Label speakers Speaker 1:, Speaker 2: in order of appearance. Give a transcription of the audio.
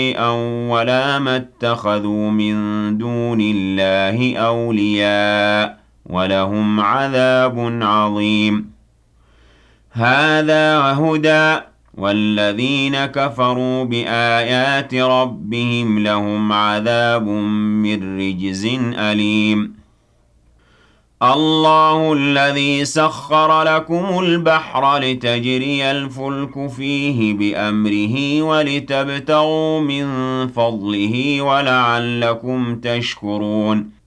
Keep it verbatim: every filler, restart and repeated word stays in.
Speaker 1: ولا ما اتخذوا من دون الله أولياء ولهم عذاب عظيم هذا هدى والذين كفروا بآيات ربهم لهم عذاب من رجز أليم الله الذي سخر لكم البحر لتجري الفلك فيه بأمره ولتبتغوا من فضله ولعلكم تشكرون